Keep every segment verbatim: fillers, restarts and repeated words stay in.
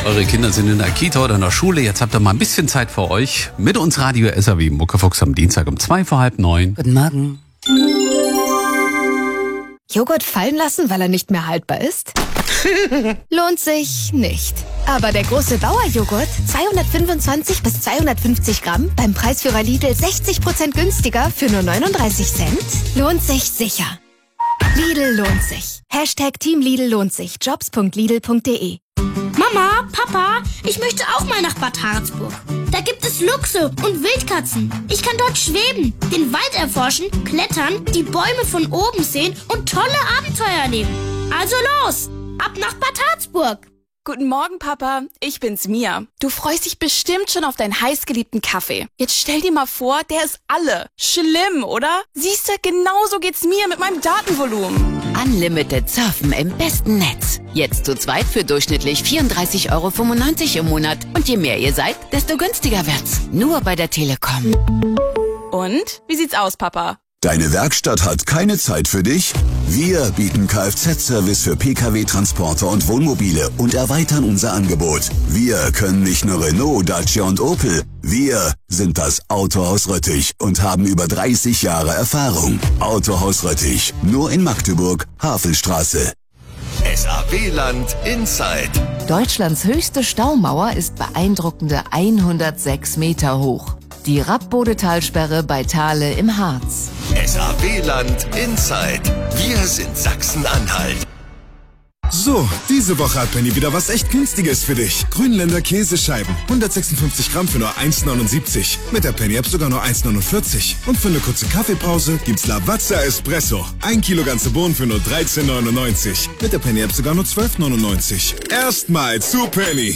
Eure Kinder sind in der Kita oder in der Schule. Jetzt habt ihr mal ein bisschen Zeit für euch. Mit uns Radio S R W Muckefuchs am Dienstag um zwei vor halb neun. Guten Morgen. Joghurt fallen lassen, weil er nicht mehr haltbar ist? Lohnt sich nicht. Aber der große Bauerjoghurt, zweihundertfünfundzwanzig bis zweihundertfünfzig Gramm, beim Preisführer Lidl sechzig Prozent günstiger für nur neununddreißig Cent, lohnt sich sicher. Lidl lohnt sich. Hashtag Team Lidl lohnt sich. jobs punkt lidl punkt de. Mama, Papa, ich möchte auch mal nach Bad Harzburg. Da gibt es Luchse und Wildkatzen. Ich kann dort schweben, den Wald erforschen, klettern, die Bäume von oben sehen und tolle Abenteuer erleben. Also los, ab nach Bad Harzburg. Guten Morgen, Papa. Ich bin's, Mia. Du freust dich bestimmt schon auf deinen heißgeliebten Kaffee. Jetzt stell dir mal vor, der ist alle. Schlimm, oder? Siehst du, genauso geht's mir mit meinem Datenvolumen. Unlimited Surfen im besten Netz. Jetzt zu zweit für durchschnittlich vierunddreißig Euro fünfundneunzig im Monat. Und je mehr ihr seid, desto günstiger wird's. Nur bei der Telekom. Und? Wie sieht's aus, Papa? Deine Werkstatt hat keine Zeit für dich? Wir bieten Kfz-Service für Pkw, Transporter und Wohnmobile und erweitern unser Angebot. Wir können nicht nur Renault, Dacia und Opel. Wir sind das Autohaus Röttich und haben über dreißig Jahre Erfahrung. Autohaus Röttich, nur in Magdeburg, Havelstraße. S R W-Land Inside. Deutschlands höchste Staumauer ist beeindruckende hundertsechs Meter hoch. Die Rappbodetalsperre bei Thale im Harz. S R W-Land Inside. Wir sind Sachsen-Anhalt. So, diese Woche hat Penny wieder was echt Günstiges für dich. Grünländer Käsescheiben. hundertsechsundfünfzig Gramm für nur eins neunundsiebzig. Mit der Penny-App sogar nur eins neunundvierzig. Und für eine kurze Kaffeepause gibt's Lavazza Espresso. Ein Kilo ganze Bohnen für nur dreizehn neunundneunzig. Mit der Penny-App sogar nur zwölf neunundneunzig. Erstmal zu Penny.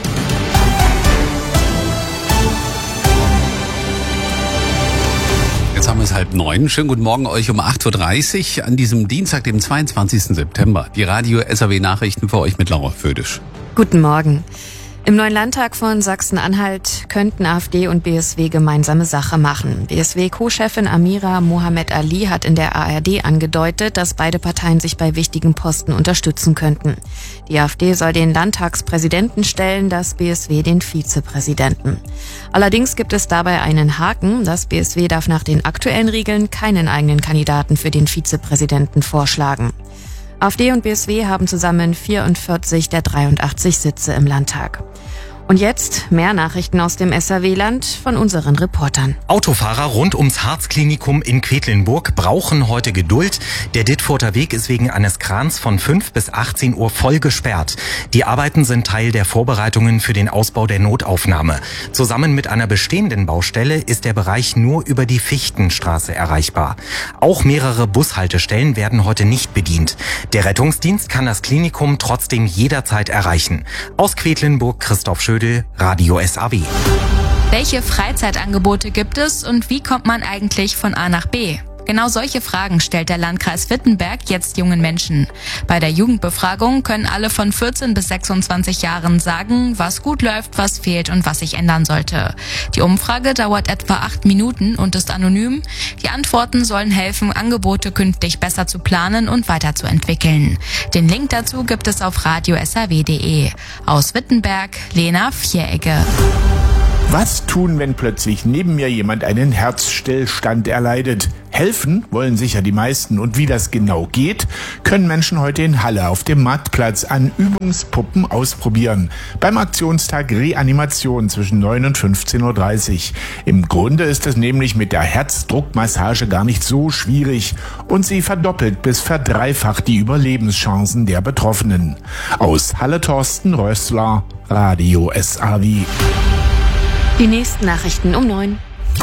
Jetzt haben wir es halb neun. Schönen guten Morgen euch um acht Uhr dreißig an diesem Dienstag, dem zweiundzwanzigsten September. Die Radio S R W Nachrichten für euch mit Laura Födisch. Guten Morgen. Im neuen Landtag von Sachsen-Anhalt könnten AfD und B S W gemeinsame Sache machen. B S W-Co-Chefin Amira Mohamed Ali hat in der A R D angedeutet, dass beide Parteien sich bei wichtigen Posten unterstützen könnten. Die AfD soll den Landtagspräsidenten stellen, das B S W den Vizepräsidenten. Allerdings gibt es dabei einen Haken. Das B S W darf nach den aktuellen Regeln keinen eigenen Kandidaten für den Vizepräsidenten vorschlagen. AfD und B S W haben zusammen vierundvierzig der dreiundachtzig Sitze im Landtag. Und jetzt mehr Nachrichten aus dem S R W-Land von unseren Reportern. Autofahrer rund ums Harzklinikum in Quedlinburg brauchen heute Geduld. Der Dittfurter Weg ist wegen eines Krans von fünf bis achtzehn Uhr voll gesperrt. Die Arbeiten sind Teil der Vorbereitungen für den Ausbau der Notaufnahme. Zusammen mit einer bestehenden Baustelle ist der Bereich nur über die Fichtenstraße erreichbar. Auch mehrere Bushaltestellen werden heute nicht bedient. Der Rettungsdienst kann das Klinikum trotzdem jederzeit erreichen. Aus Quedlinburg Christoph Schödel, Radio S R W. Welche Freizeitangebote gibt es und wie kommt man eigentlich von A nach B? Genau solche Fragen stellt der Landkreis Wittenberg jetzt jungen Menschen. Bei der Jugendbefragung können alle von vierzehn bis sechsundzwanzig Jahren sagen, was gut läuft, was fehlt und was sich ändern sollte. Die Umfrage dauert etwa acht Minuten und ist anonym. Die Antworten sollen helfen, Angebote künftig besser zu planen und weiterzuentwickeln. Den Link dazu gibt es auf radio s r w punkt de. Aus Wittenberg, Lena Vieregge. Was tun, wenn plötzlich neben mir jemand einen Herzstillstand erleidet? Helfen wollen sicher die meisten. Und wie das genau geht, können Menschen heute in Halle auf dem Marktplatz an Übungspuppen ausprobieren. Beim Aktionstag Reanimation zwischen neun und fünfzehn Uhr dreißig. Im Grunde ist es nämlich mit der Herzdruckmassage gar nicht so schwierig. Und sie verdoppelt bis verdreifacht die Überlebenschancen der Betroffenen. Aus Halle Thorsten Rössler, Radio S R W. Die nächsten Nachrichten um neun.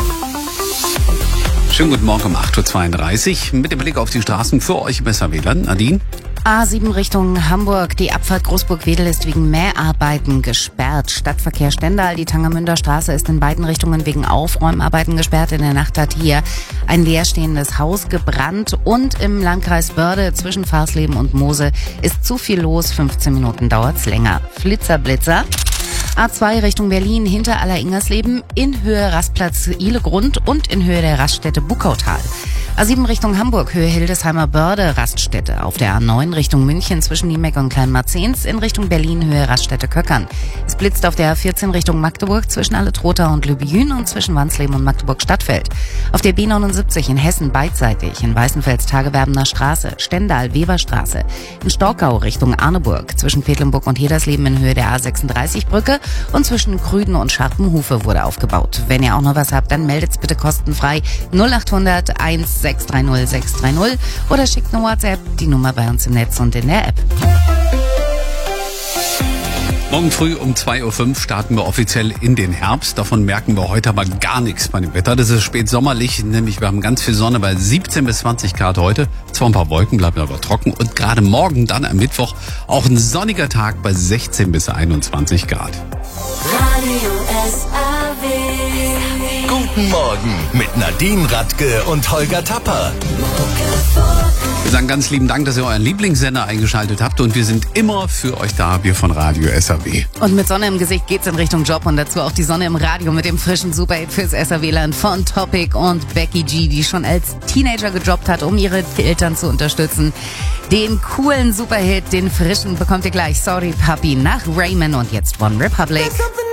Schönen guten Morgen um acht Uhr zweiunddreißig. Mit dem Blick auf die Straßen für euch im S R W-Land. Nadine? A sieben Richtung Hamburg. Die Abfahrt Großburg-Wedel ist wegen Mäharbeiten gesperrt. Stadtverkehr Stendal. Die Tangermünder Straße ist in beiden Richtungen wegen Aufräumarbeiten gesperrt. In der Nacht hat hier ein leerstehendes Haus gebrannt. Und im Landkreis Börde zwischen Farsleben und Mose ist zu viel los. fünfzehn Minuten dauert's länger. Flitzer, Blitzer. A zwei Richtung Berlin hinter Aller-Ingersleben in Höhe Rastplatz Ihlegrund und in Höhe der Raststätte Buckautal. A sieben Richtung Hamburg, Höhe Hildesheimer Börde, Raststätte. Auf der A neun Richtung München zwischen Niemeck und Kleinmarzens, in Richtung Berlin, Höhe Raststätte Köckern. Es blitzt auf der A vierzehn Richtung Magdeburg zwischen Alle-Trotha und Lübjün und zwischen Wansleben und Magdeburg-Stadtfeld. Auf der B neunundsiebzig in Hessen beidseitig, in Weißenfels Tagewerbener Straße, Stendal, Weberstraße. In Storkau Richtung Arneburg zwischen Quedlinburg und Hedersleben in Höhe der A sechsunddreißig Brücke und zwischen Krüden und Scharpenhufe wurde aufgebaut. Wenn ihr auch noch was habt, dann meldet's bitte kostenfrei null acht hundert eins sechs drei null sechs drei null oder schickt eine WhatsApp, die Nummer bei uns im Netz und in der App. Morgen früh um zwei Uhr fünf starten wir offiziell in den Herbst. Davon merken wir heute aber gar nichts bei dem Wetter. Das ist spät sommerlich, nämlich wir haben ganz viel Sonne bei siebzehn bis zwanzig Grad heute. Zwar ein paar Wolken, bleiben aber trocken. Und gerade morgen, dann am Mittwoch, auch ein sonniger Tag bei sechzehn bis einundzwanzig Grad. Radio S A W. Guten Morgen mit Nadine Radke und Holger Tapper. Wir sagen ganz lieben Dank, dass ihr euren Lieblingssender eingeschaltet habt und wir sind immer für euch da, wir von Radio S A W. Und mit Sonne im Gesicht geht's in Richtung Job und dazu auch die Sonne im Radio mit dem frischen Superhit fürs S A W-Land von Topic und Becky G, die schon als Teenager gejobbt hat, um ihre Eltern zu unterstützen. Den coolen Superhit, den frischen, bekommt ihr gleich. Sorry Papi nach Raymond und jetzt One Republic.